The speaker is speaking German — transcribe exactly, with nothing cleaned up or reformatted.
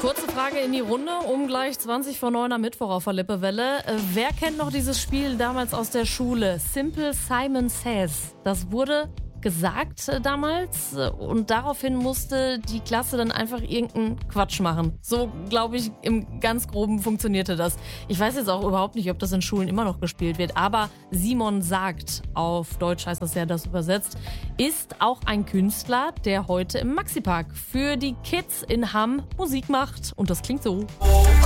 Kurze Frage in die Runde, um gleich zwanzig vor neun am Mittwoch auf der Lippewelle. Äh, wer kennt noch dieses Spiel damals aus der Schule? Simple Simon Says. Das wurde gesagt äh, damals äh, und daraufhin musste die Klasse dann einfach irgendeinen Quatsch machen. So, glaube ich, im ganz Groben funktionierte das. Ich weiß jetzt auch überhaupt nicht, ob das in Schulen immer noch gespielt wird, aber Simon sagt, auf Deutsch heißt das ja das übersetzt, ist auch ein Künstler, der heute im Maxipark für die Kids in Hamm Musik macht. Und das klingt so.